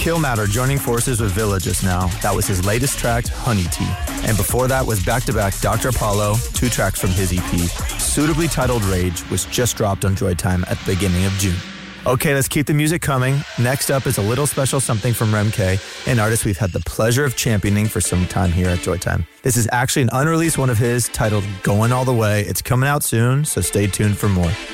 Killmatter joining forces with Villa just now. That was his latest track, Honey Tea. And before that was back-to-back Dr. Apollo, 2 tracks from his EP. Suitably titled Rage was just dropped on Joytime at the beginning of June. Okay, let's keep the music coming. Next up is a little special something from Rem K, an artist we've had the pleasure of championing for some time here at Joytime. This is actually an unreleased one of his titled Going All the Way. It's coming out soon, so stay tuned for more.